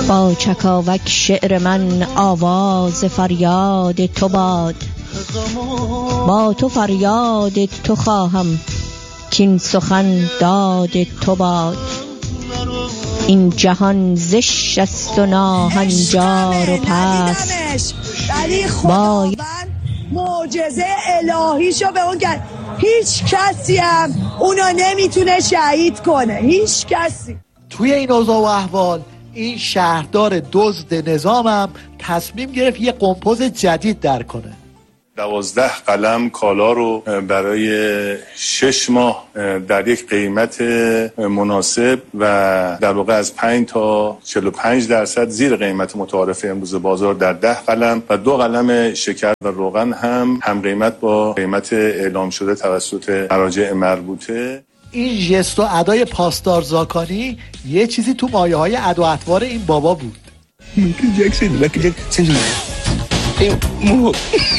با چکاوک شعر من آواز فریاد تو باد، با تو فریاد تو خواهم کین سخن داد تو باد. این جهان زشت است و ناهنجار و پست، ولی خداوند معجزه الهیشو به اون کرد. هیچ کسی هم اونو نمیتونه شهید کنه، هیچ کسی. توی این اوضاع و احوال این شهردار دزد نظامم تصمیم گرفت یه قمپوز جدید در کنه. 12 قلم کالا رو برای 6 ماه در یک قیمت مناسب و در واقع از 5 تا 45% زیر قیمت متعارف امروز بازار در 10 قلم و 2 قلم شکر و روغن هم قیمت با قیمت اعلام شده توسط مراجع مربوطه. این ژست و ادای پاسدار زاکانی یه چیزی تو مایه های اد و اطوار این بابا بود.